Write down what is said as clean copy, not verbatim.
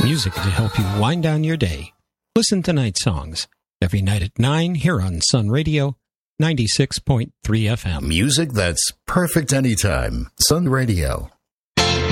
Music to help you wind down your day. Listen to Night Songs every night at 9 here on Sun Radio 96.3 FM. Music that's perfect anytime. Sun Radio.